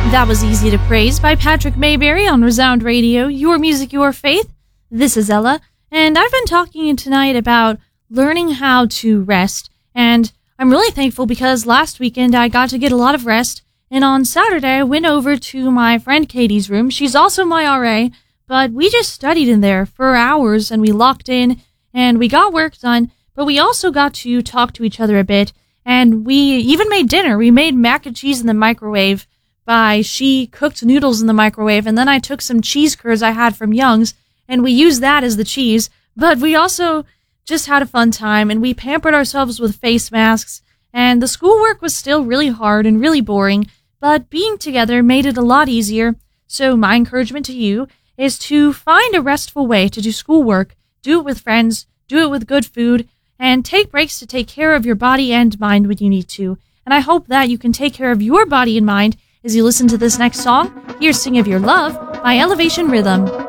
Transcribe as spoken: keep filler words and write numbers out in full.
That was Easy to Praise by Patrick Mayberry on Resound Radio, your music, your faith. This is Ella, and I've been talking tonight about learning how to rest, and I'm really thankful because last weekend I got to get a lot of rest, and on Saturday I went over to my friend Katie's room. She's also my R A, but we just studied in there for hours, and we locked in, and we got work done, but we also got to talk to each other a bit, and we even made dinner. We made mac and cheese in the microwave. By she cooked noodles in the microwave, and then I took some cheese curds I had from Young's, and we used that as the cheese, but we also just had a fun time, and we pampered ourselves with face masks, and the schoolwork was still really hard and really boring, but being together made it a lot easier. So my encouragement to you is to find a restful way to do schoolwork, do it with friends, do it with good food, and take breaks to take care of your body and mind when you need to. And I hope that you can take care of your body and mind as you listen to this next song. Here's Sing of Your Love by Elevation Rhythm.